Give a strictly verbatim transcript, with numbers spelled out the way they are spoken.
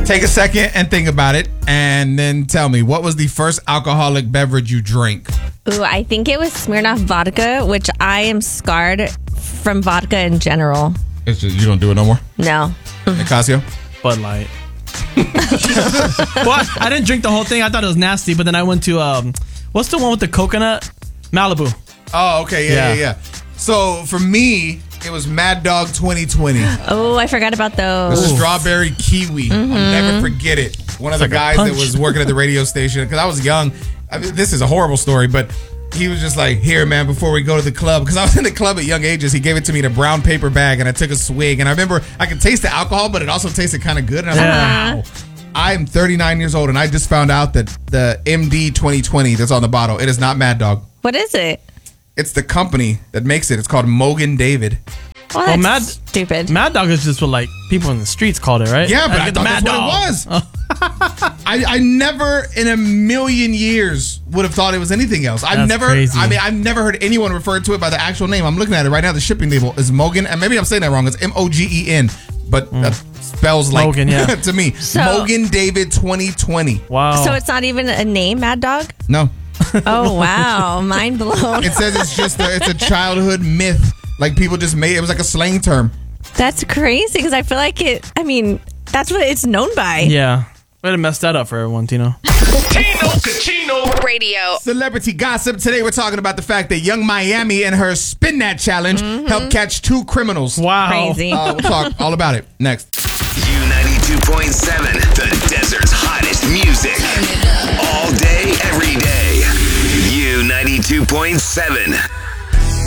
Take a second and think about it, and then tell me, what was the first alcoholic beverage you drank? Ooh, I think it was Smirnoff vodka, which I am scarred from vodka in general. It's just, you don't do it no more? No. Nicasio? Bud Light. Well, I didn't drink the whole thing. I thought it was nasty, but then I went to, um, what's the one with the coconut? Malibu. Oh, okay. Yeah, yeah, yeah. yeah. So for me, it was Mad Dog twenty twenty. Oh, I forgot about those. The strawberry kiwi. Mm-hmm. I'll never forget it. One of It's the like guys a that punch. was working at the radio station, because I was young. I mean, this is a horrible story, but he was just like, here, man, before we go to the club, because I was in the club at young ages, he gave it to me in a brown paper bag, and I took a swig, and I remember I could taste the alcohol, but it also tasted kind of good, and I was Yeah. like, wow. I'm thirty-nine years old, and I just found out that the M D twenty twenty that's on the bottle, it is not Mad Dog. What is it? It's the company that makes it. It's called Mogan David. Well, Well, that's Mad- stupid. Mad Dog is just what like people in the streets called it, right? Yeah, but Gotta I get thought the that's Mad what Dog. it was. I, I never in a million years would have thought it was anything else. I've That's never, crazy. I mean, I've never heard anyone refer to it by the actual name. I'm looking at it right now. The shipping label is Mogan, and maybe I'm saying that wrong. It's M O G E N, but that spells like Mogan, yeah. to me. So- Mogan David twenty twenty. Wow. So it's not even a name, Mad Dog? No, Oh, wow. Mind blown. it says it's just a, it's a childhood myth. Like people just made it was like a slang term. That's crazy because I feel like it, I mean, that's what it's known by. yeah. Way to mess that up for everyone, Tino. Tino Cucino Radio. Celebrity gossip. Today we're talking about the fact that Young Miami and her Spin That Challenge helped catch two criminals. Wow. Crazy. Uh, we'll talk all about it next. U ninety-two point seven, the desert's hottest music. All day, every day. U ninety-two point seven.